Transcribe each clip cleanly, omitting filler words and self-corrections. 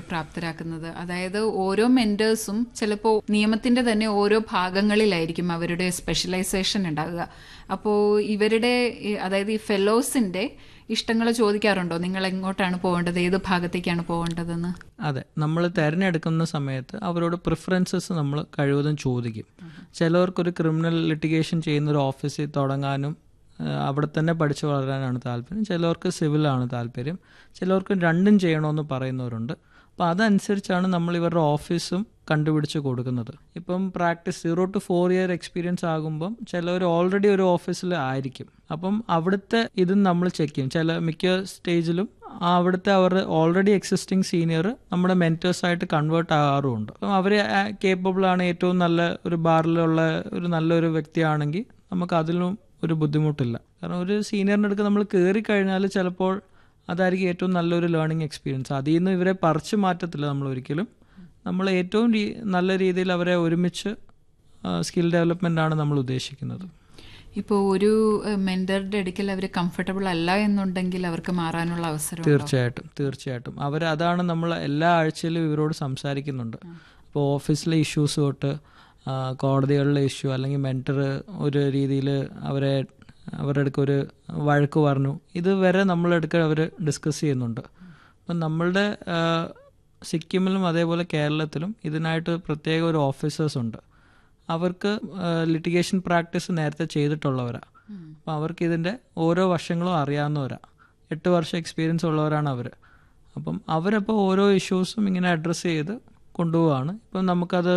പ്രാപ്തരാക്കുന്നത്? അതായത് ഓരോ മെന്റേഴ്സും ചിലപ്പോൾ നിയമത്തിന്റെ തന്നെ ഓരോ ഭാഗങ്ങളിലായിരിക്കും അവരുടെ സ്പെഷ്യലൈസേഷൻ ഉണ്ടാകുക. അപ്പോൾ ഇവരുടെ അതായത് ഈ ഫെലോസിന്റെ ഇഷ്ടങ്ങൾ ചോദിക്കാറുണ്ടോ? നിങ്ങൾ എങ്ങോട്ടാണ് പോകേണ്ടത്, ഏത് ഭാഗത്തേക്കാണ് പോകേണ്ടതെന്ന്? അതെ, നമ്മൾ തിരഞ്ഞെടുക്കുന്ന സമയത്ത് അവരോട് പ്രിഫറൻസസ് നമ്മൾ കഴിവതും ചോദിക്കും. ചിലവർക്കൊരു ക്രിമിനൽ ലിറ്റിഗേഷൻ ചെയ്യുന്ന ഒരു ഓഫീസിൽ തുടങ്ങാനും അവിടെ തന്നെ പഠിച്ചു വളരാനാണ് താല്പര്യം. ചിലവർക്ക് സിവിലാണ് താല്പര്യം. ചിലവർക്ക് രണ്ടും ചെയ്യണമെന്ന് പറയുന്നവരുണ്ട്. അപ്പോൾ അതനുസരിച്ചാണ് നമ്മൾ ഇവരുടെ ഓഫീസും കണ്ടുപിടിച്ച് കൊടുക്കുന്നത്. ഇപ്പം പ്രാക്ടീസ് 0 to 4 year എക്സ്പീരിയൻസ് ആകുമ്പം ചിലവർ ഓൾറെഡി ഒരു ഓഫീസിൽ ആയിരിക്കും. അപ്പം അവിടുത്തെ ഇതും നമ്മൾ ചെക്ക് ചെയ്യും. മിക്ക സ്റ്റേജിലും അവിടുത്തെ അവർ ഓൾറെഡി എക്സിസ്റ്റിംഗ് സീനിയർ നമ്മുടെ മെൻറ്റേഴ്സായിട്ട് കൺവേർട്ട് ആകാറുമുണ്ട്. അപ്പം അവർ കേപ്പബിൾ ആണ്, ഏറ്റവും നല്ല ഒരു ബാറിലുള്ള ഒരു നല്ലൊരു വ്യക്തിയാണെങ്കിൽ നമുക്ക് അതിലും ഒരു ബുദ്ധിമുട്ടില്ല. കാരണം ഒരു സീനിയറിൻ്റെ അടുക്ക് നമ്മൾ കയറി കഴിഞ്ഞാൽ ചിലപ്പോൾ അതായിരിക്കും ഏറ്റവും നല്ലൊരു ലേണിംഗ് എക്സ്പീരിയൻസ്. അതിൽ നിന്ന് ഇവരെ പറിച്ചു മാറ്റത്തില്ല നമ്മൾ ഒരിക്കലും. നമ്മൾ ഏറ്റവും നല്ല രീതിയിൽ അവരെ ഒരുമിച്ച് സ്കിൽ ഡെവലപ്മെൻ്റ് ആണ് നമ്മൾ ഉദ്ദേശിക്കുന്നത്. ഇപ്പോൾ ഒരു മെന്ററുടെ അടുക്കൽ അവർ കംഫർട്ടബിൾ അല്ല എന്നുണ്ടെങ്കിൽ അവർക്ക് മാറാനുള്ള അവസരം തീർച്ചയായിട്ടും അതാണ് നമ്മൾ എല്ലാ ആഴ്ചയിലും ഇവരോട് സംസാരിക്കുന്നുണ്ട്. അപ്പോൾ ഓഫീസിലെ ഇഷ്യൂസ് തൊട്ട് കോടതികളിലെ ഇഷ്യൂ, അല്ലെങ്കിൽ മെൻറ്റർ ഒരു രീതിയിൽ അവരുടെ അടുക്ക് ഒരു വഴക്ക് പറഞ്ഞു, ഇതുവരെ നമ്മളെടുക്ക അവർ ഡിസ്കസ് ചെയ്യുന്നുണ്ട്. അപ്പം നമ്മളുടെ സിക്കിമിലും അതേപോലെ കേരളത്തിലും ഇതിനായിട്ട് പ്രത്യേക ഒരു ഓഫീസേഴ്സ് ഉണ്ട്. അവർക്ക് ലിറ്റിഗേഷൻ പ്രാക്ടീസ് നേരത്തെ ചെയ്തിട്ടുള്ളവരാണ്. അപ്പം അവർക്ക് ഇതിൻ്റെ ഓരോ വശങ്ങളും അറിയാവുന്നവരാണ്. 8 വർഷം എക്സ്പീരിയൻസ് ഉള്ളവരാണ് അവർ. അപ്പം അവരപ്പോൾ ഓരോ ഇഷ്യൂസും ഇങ്ങനെ അഡ്രസ്സ് ചെയ്ത് കൊണ്ടുപോവാണ്. ഇപ്പം നമുക്കത്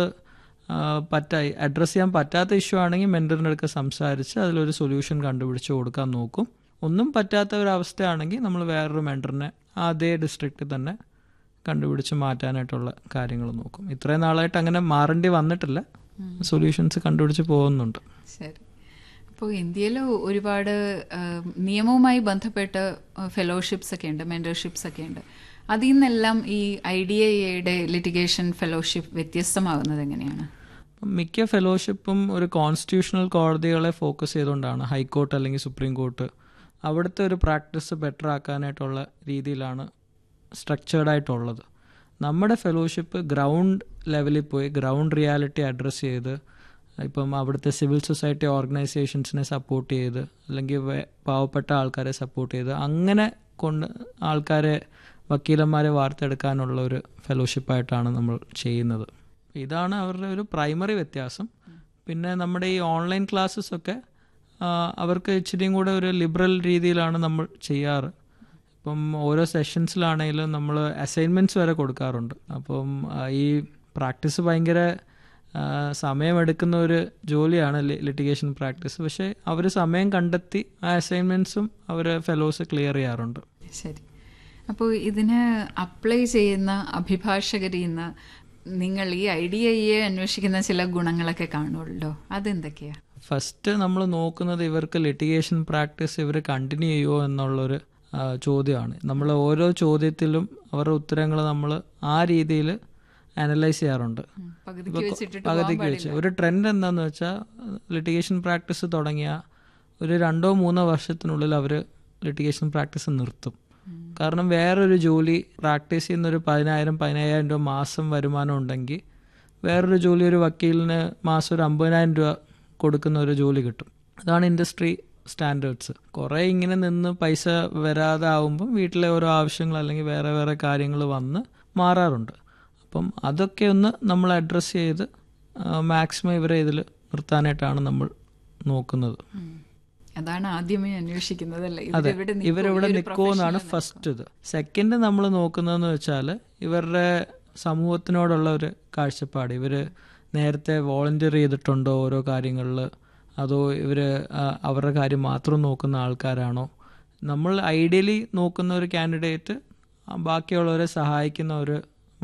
അഡ്രസ്സ് ചെയ്യാൻ പറ്റാത്ത ഇഷ്യൂ ആണെങ്കിൽ മെൻറ്ററിൻ്റെ അടുത്ത് സംസാരിച്ച് അതിലൊരു സൊല്യൂഷൻ കണ്ടുപിടിച്ച് കൊടുക്കാൻ നോക്കും. ഒന്നും പറ്റാത്ത ഒരവസ്ഥയാണെങ്കിൽ നമ്മൾ വേറൊരു മെൻറ്ററിനെ അതേ ഡിസ്ട്രിക്റ്റിൽ തന്നെ കണ്ടുപിടിച്ച് മാറ്റാനായിട്ടുള്ള കാര്യങ്ങൾ നോക്കും. ഇത്രയും നാളായിട്ട് അങ്ങനെ മാറേണ്ടി വന്നിട്ടില്ല, സൊല്യൂഷൻസ് കണ്ടുപിടിച്ച് പോകുന്നുണ്ട്. ശരി. അപ്പോൾ ഇന്ത്യയിൽ ഒരുപാട് നിയമവുമായി ബന്ധപ്പെട്ട് ഫെലോഷിപ്സ് ഒക്കെ ഉണ്ട്, മെൻറ്റർഷിപ്സ് ഒക്കെ ഉണ്ട്. അതിൽ നിന്നെല്ലാം ഈ IDIA ലിറ്റിഗേഷൻ ഫെലോഷിപ്പ് വ്യത്യസ്തമാകുന്നത് എങ്ങനെയാണ്? മിക്ക ഫെലോഷിപ്പും ഒരു കോൺസ്റ്റിറ്റ്യൂഷണൽ കോടതികളെ ഫോക്കസ് ചെയ്തുകൊണ്ടാണ്. ഹൈക്കോർട്ട് അല്ലെങ്കിൽ സുപ്രീം കോർട്ട് അവിടുത്തെ ഒരു പ്രാക്ടീസ് ബെറ്റർ ആക്കാനായിട്ടുള്ള രീതിയിലാണ് സ്ട്രക്ചേർഡായിട്ടുള്ളത്. നമ്മുടെ ഫെലോഷിപ്പ് ഗ്രൗണ്ട് ലെവലിൽ പോയി ഗ്രൗണ്ട് റിയാലിറ്റി അഡ്രസ്സ് ചെയ്ത്, ഇപ്പം അവിടുത്തെ സിവിൽ സൊസൈറ്റി ഓർഗനൈസേഷൻസിനെ സപ്പോർട്ട് ചെയ്ത്, അല്ലെങ്കിൽ പാവപ്പെട്ട ആൾക്കാരെ സപ്പോർട്ട് ചെയ്ത്, അങ്ങനെ കൊണ്ട് ആൾക്കാരെ വക്കീലന്മാരെ വാർത്തെടുക്കാനുള്ള ഒരു ഫെലോഷിപ്പായിട്ടാണ് നമ്മൾ ചെയ്യുന്നത്. ഇതാണ് അവരുടെ ഒരു പ്രൈമറി വ്യത്യാസം. പിന്നെ നമ്മുടെ ഈ ഓൺലൈൻ ക്ലാസ്സസൊക്കെ അവർക്ക് ഇച്ചിരിയും കൂടെ ഒരു ലിബറൽ രീതിയിലാണ് നമ്മൾ ചെയ്യാറ്. ഇപ്പം ഓരോ സെഷൻസിലാണെങ്കിലും നമ്മൾ അസൈൻമെൻറ്റ്സ് വരെ കൊടുക്കാറുണ്ട്. അപ്പം ഈ പ്രാക്ടീസ് ഭയങ്കര സമയമെടുക്കുന്ന ഒരു ജോലിയാണ് ലിറ്റിഗേഷൻ പ്രാക്ടീസ്. പക്ഷേ അവർ സമയം കണ്ടെത്തി ആ അസൈൻമെൻറ്റ്സും അവർ ഫെലോസ് ക്ലിയർ ചെയ്യാറുണ്ട്. ശരി. അപ്പോൾ ഇതിന് അപ്ലൈ ചെയ്യുന്ന അഭിഭാഷകരിൽ നിന്ന് നിങ്ങൾ ഈ IDIA അന്വേഷിക്കുന്ന ചില ഗുണങ്ങളൊക്കെ കാണുമല്ലോ, അതെന്തൊക്കെയാണ്? ഫസ്റ്റ് നമ്മൾ നോക്കുന്നത് ഇവർക്ക് ലിറ്റിഗേഷൻ പ്രാക്ടീസ് ഇവർ കണ്ടിന്യൂ ചെയ്യുമോ എന്നുള്ളൊരു ചോദ്യമാണ്. നമ്മൾ ഓരോ ചോദ്യത്തിലും അവരുടെ ഉത്തരങ്ങൾ നമ്മൾ ആ രീതിയിൽ അനലൈസ് ചെയ്യാറുണ്ട്. പകുതിക്ക് വെച്ച് ഒരു ട്രെൻഡ് എന്താണെന്ന് വെച്ചാൽ ലിറ്റിഗേഷൻ പ്രാക്ടീസ് തുടങ്ങിയ ഒരു 2-3 വർഷത്തിനുള്ളിൽ അവർ ലിറ്റിഗേഷൻ പ്രാക്ടീസ് നിർത്തും. കാരണം വേറൊരു ജോലി പ്രാക്ടീസ് ചെയ്യുന്നൊരു 10,000-15,000 രൂപ മാസം വരുമാനം ഉണ്ടെങ്കിൽ വേറൊരു ജോലി ഒരു വക്കീലിന് മാസം ഒരു 50,000 രൂപ കൊടുക്കുന്ന ഒരു ജോലി കിട്ടും. അതാണ് ഇൻഡസ്ട്രി സ്റ്റാൻഡേർഡ്സ്. കുറേ ഇങ്ങനെ നിന്ന് പൈസ വരാതെ ആവുമ്പം വീട്ടിലെ ഓരോ ആവശ്യങ്ങൾ അല്ലെങ്കിൽ വേറെ വേറെ കാര്യങ്ങൾ വന്ന് മാറാറുണ്ട്. അപ്പം അതൊക്കെ ഒന്ന് നമ്മൾ അഡ്രസ്സ് ചെയ്ത് മാക്സിമം ഇവരെ ഇതിൽ നിർത്താനായിട്ടാണ് നമ്മൾ നോക്കുന്നത്. അതാണ് ആദ്യമേ അന്വേഷിക്കുന്നത് അല്ലേ? അതെ, ഇവരെവിടെ നിൽക്കുമെന്നാണ് ഫസ്റ്റ്. ഇത് സെക്കൻഡ് നമ്മൾ നോക്കുന്നതെന്ന് വെച്ചാൽ ഇവരുടെ സമൂഹത്തിനോടുള്ള ഒരു കാഴ്ചപ്പാട്. ഇവർ നേരത്തെ വോളണ്ടിയർ ചെയ്തിട്ടുണ്ടോ ഓരോ കാര്യങ്ങളിൽ, അതോ ഇവർ അവരുടെ കാര്യം മാത്രം നോക്കുന്ന ആൾക്കാരാണോ? നമ്മൾ ഐഡിയലി നോക്കുന്ന ഒരു കാൻഡിഡേറ്റ് ബാക്കിയുള്ളവരെ സഹായിക്കുന്ന ഒരു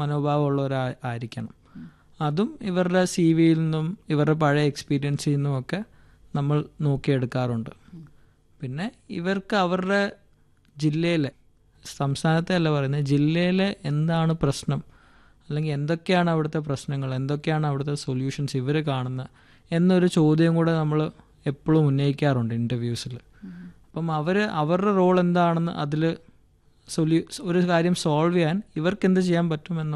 മനോഭാവമുള്ളവരായിരിക്കണം. അതും ഇവരുടെ CV യിൽ നിന്നും ഇവരുടെ പഴയ എക്സ്പീരിയൻസിൽ നിന്നുമൊക്കെ നമ്മൾ നോക്കിയെടുക്കാറുണ്ട്. പിന്നെ ഇവർക്ക് അവരുടെ ജില്ലയിലെ, സംസ്ഥാനത്തെ അല്ല പറയുന്നത്, ജില്ലയിലെ എന്താണ് പ്രശ്നം, അല്ലെങ്കിൽ എന്തൊക്കെയാണ് അവിടുത്തെ പ്രശ്നങ്ങൾ, എന്തൊക്കെയാണ് അവിടുത്തെ സൊല്യൂഷൻസ് ഇവർ കാണുന്നത് എന്നൊരു ചോദ്യം കൂടെ നമ്മൾ എപ്പോഴും ഉന്നയിക്കാറുണ്ട് ഇൻ്റർവ്യൂസിൽ. അപ്പം അവരുടെ റോൾ എന്താണെന്ന്, അതിൽ ഒരു കാര്യം സോൾവ് ചെയ്യാൻ ഇവർക്ക് എന്ത് ചെയ്യാൻ പറ്റുമെന്ന്